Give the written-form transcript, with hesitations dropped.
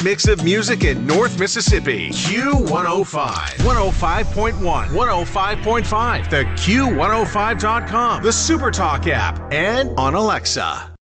mix of music in North Mississippi. Q105. 105.1. 105.5. The Q105.com. The SuperTalk app. And on Alexa.